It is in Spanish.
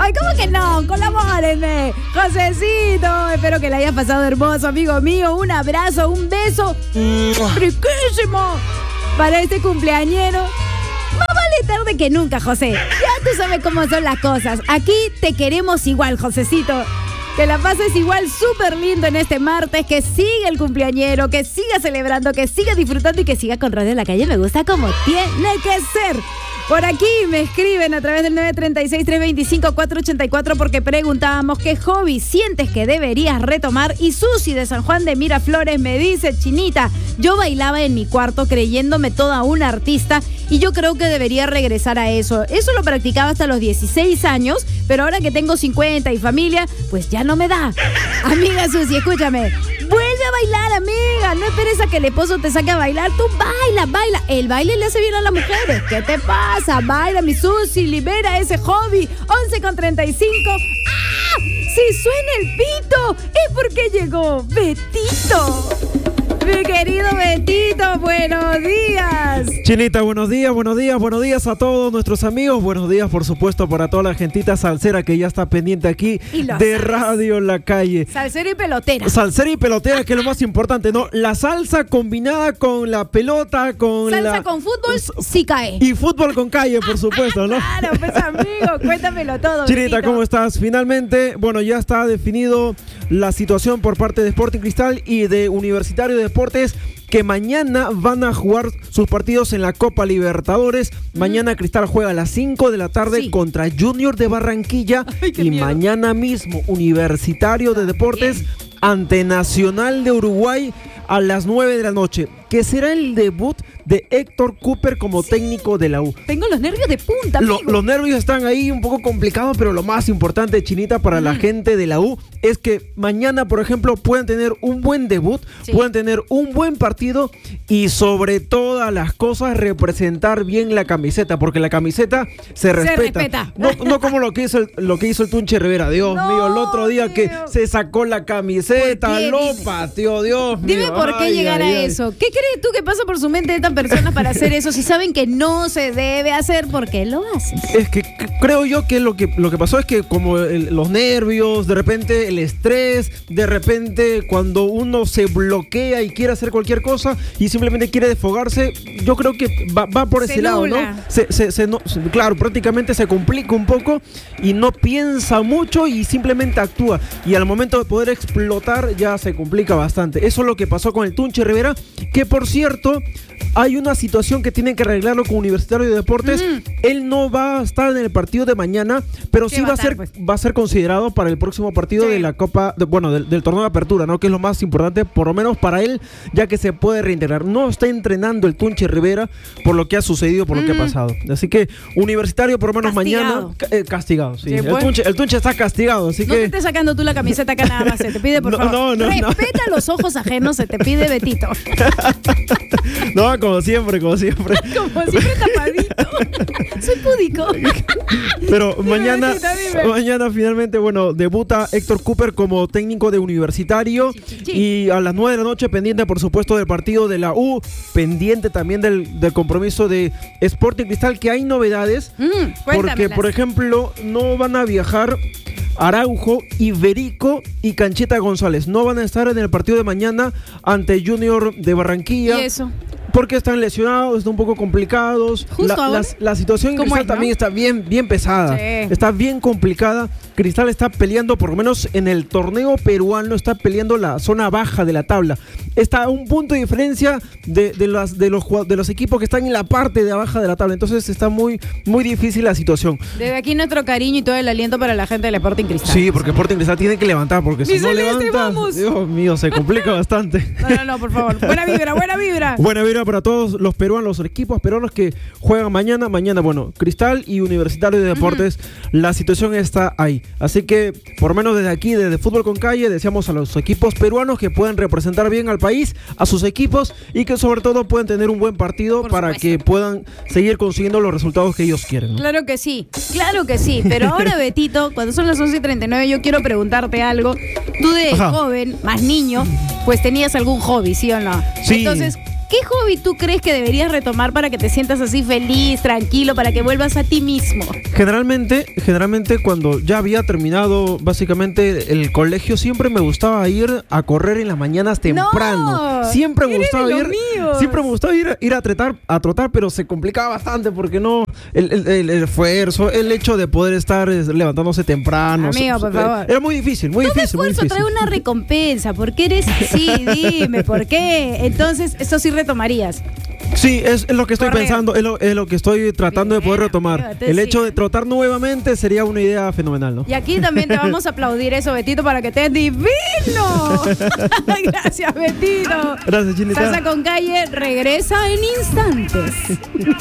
Ay, ¿cómo que no? Colabórenme. Josecito, espero que le haya pasado hermoso, amigo mío. Un abrazo, un beso. Riquísimo. Para este cumpleañero. Más vale tarde que nunca, José. Ya tú sabes cómo son las cosas. Aquí te queremos igual, Josecito. Que la pases igual súper lindo en este martes, que siga el cumpleañero, que siga celebrando, que siga disfrutando y que siga con Radio en la Calle. Me gusta como tiene que ser. Por aquí me escriben a través del 936-325-484 porque preguntábamos qué hobby sientes que deberías retomar. Y Susi de San Juan de Miraflores me dice: Chinita, yo bailaba en mi cuarto creyéndome toda una artista y yo creo que debería regresar a eso. Eso lo practicaba hasta los 16 años, pero ahora que tengo 50 y familia, pues ya no me da. Amiga Susi, escúchame. Vuelve a bailar, amiga. No esperes a que el esposo te saque a bailar. Tú baila. El baile le hace bien a las mujeres. ¿Qué te pasa? Baila, mi Susi. Libera ese hobby. 11:35. ¡Ah! Si suena el pito, es porque llegó Betito. Mi querido Betito, buenos días. Chinita, buenos días a todos nuestros amigos. Buenos días, por supuesto, para toda la gentita salsera que ya está pendiente aquí de Radio La Calle. Salsera y pelotera. Salsera y pelotera, que es lo más importante, ¿no? La salsa combinada con la pelota, con salsa con fútbol, sí cae. Y fútbol con calle, por supuesto, ¿no? Claro, pues amigo, cuéntamelo todo. Chinita, Betito. ¿cómo estás? Finalmente, bueno, ya está definido la situación por parte de Sporting Cristal y de Universitario de Deportes, que mañana van a jugar sus partidos en la Copa Libertadores. Mañana Cristal juega a las 5 de la tarde contra Junior de Barranquilla. Ay, qué y miedo. Mañana mismo Universitario de Deportes ante Nacional de Uruguay a las 9 de la noche, que será el debut de Héctor Cooper como técnico de la U. Tengo los nervios de punta, amigo. Los nervios están ahí un poco complicados, pero lo más importante, Chinita, para la gente de la U es que mañana, por ejemplo, pueden tener un buen debut, pueden tener un buen partido y sobre todas las cosas representar bien la camiseta, porque la camiseta se respeta. No como lo que hizo el Tunche Rivera. Dios mío, el otro día que se sacó la camiseta, lo pateó, Dios mío. Dime por qué llegar a eso. ¿Qué crees tú que pasa por su mente de estas personas para hacer eso? Si saben que no se debe hacer, ¿por qué lo hacen? Es que creo yo que lo que pasó es que como los nervios, de repente el estrés, de repente cuando uno se bloquea y quiere hacer cualquier cosa y simplemente quiere desfogarse, yo creo que va por ese lado, ¿no? Claro, prácticamente se complica un poco y no piensa mucho y simplemente actúa. Y al momento de poder explotar ya se complica bastante. Eso es lo que pasó con el Tunche Rivera, que por cierto, hay una situación que tienen que arreglarlo con Universitario de Deportes. Él no va a estar en el partido de mañana, pero sí va a ser considerado para el próximo partido de la Copa, del torneo de apertura, ¿no? Que es lo más importante, por lo menos para él, ya que se puede reintegrar. No está entrenando el Tunche Rivera por lo que ha sucedido, por lo que ha pasado. Así que Universitario, por lo menos mañana, castigado. Sí. El Tunche está castigado, así no que... te estés sacando tú la camiseta acá nada más, se te pide, por favor. Respeta los ojos ajenos, se te pide, Betito. No, como siempre. Como siempre tapadito. Soy púdico. Pero mañana finalmente, debuta Héctor Cooper como técnico de Universitario. Y a las 9 de la noche, pendiente por supuesto del partido de la U, pendiente también del compromiso de Sporting Cristal, que hay novedades. Porque, por ejemplo, no van a viajar Araujo, Iberico y Cancheta González. No van a estar en el partido de mañana ante Junior de Barranquilla. ¿Y eso? Porque están lesionados, están un poco complicados. La situación en Cristal también está bien pesada. Sí. Está bien complicada. Cristal está peleando, por lo menos en el torneo peruano, está peleando la zona baja de la tabla. Está a un punto de diferencia de los equipos que están en la parte de abajo de la tabla. Entonces está muy difícil la situación. Desde aquí nuestro cariño y todo el aliento para la gente del Sporting Cristal. Sí, porque Sporting Cristal tiene que levantar, porque si no levanta, Dios mío, se complica bastante. No, por favor. Buena vibra. Buena vibra para todos los peruanos, los equipos peruanos que juegan mañana, Cristal y Universitario de Deportes. La situación está ahí. Así que, por lo menos desde aquí, desde Fútbol con Calle, deseamos a los equipos peruanos que puedan representar bien al país, a sus equipos, y que sobre todo puedan tener un buen partido para que puedan seguir consiguiendo los resultados que ellos quieren, ¿no? Claro que sí. Pero ahora, Betito, cuando son las 11:39, yo quiero preguntarte algo. Tú de joven, más niño, pues tenías algún hobby, ¿sí o no? Sí. Entonces, ¿qué hobby tú crees que deberías retomar para que te sientas así feliz, tranquilo, para que vuelvas a ti mismo? Generalmente cuando ya había terminado básicamente el colegio, siempre me gustaba ir a correr en las mañanas temprano. No, Siempre me eres gustaba de los ir, míos. siempre me gustaba ir a trotar, pero se complicaba bastante porque no, el esfuerzo, el hecho de poder estar levantándose temprano. Amigo, por favor. Era muy difícil, muy Todo difícil, muy esfuerzo difícil. trae una recompensa. ¿Por qué eres así? Dime, ¿por qué? Entonces, eso sí retomarías. Sí, es lo que estoy Correr. pensando, es lo que estoy tratando de poder Bien, retomar. amigo, entonces El sí. hecho de trotar nuevamente sería una idea fenomenal, ¿no? Y aquí también te vamos a aplaudir eso, Betito, para que estés divino. Gracias, Betito. Gracias, Chinita. Salsa con Calle regresa en instantes.